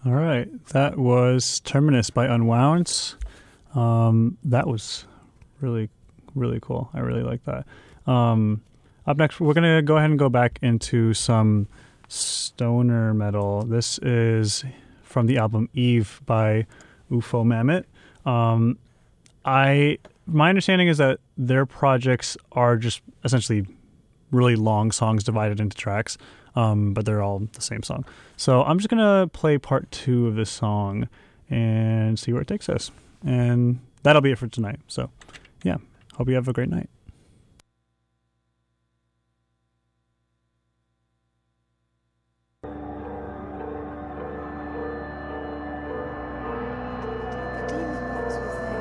All right. That was Terminus by Unwound. That was really, really cool. I really like that. Up next, we're going to go ahead and go back into some stoner metal. This is from the album Eve by UFO Mammoth. My understanding is that their projects are just essentially really long songs divided into tracks, but they're all the same song. So I'm just going to play part 2 of this song and see where it takes us. And that'll be it for tonight. So, yeah, hope you have a great night.